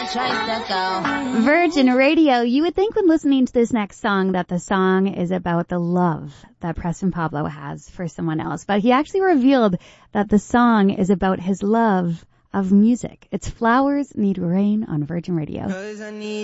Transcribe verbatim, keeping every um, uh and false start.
Virgin Radio. You would think when listening to this next song that the song is about the love that Preston Pablo has for someone else. But he actually revealed that the song is about his love of music. It's Flowers Need Rain on Virgin Radio.